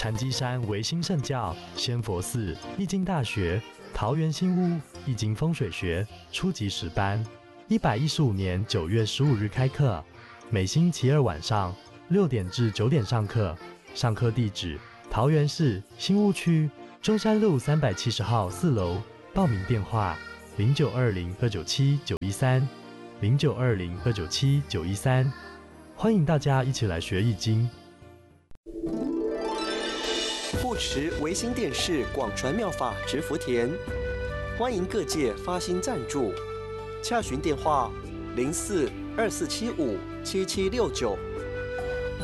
禅机山唯心圣教、仙佛寺、易经大学、桃园新屋易经风水学初级10班，115年9月15日开课，每星期二晚上6点至9点上课。上课地址：桃园市新屋区中山路370号4楼。报名电话：0920-297-913，0920-297-913。欢迎大家一起来学易经。 护持维新电视广传妙法植福田，欢迎各界发心赞助，洽询电话：04-2475-7769。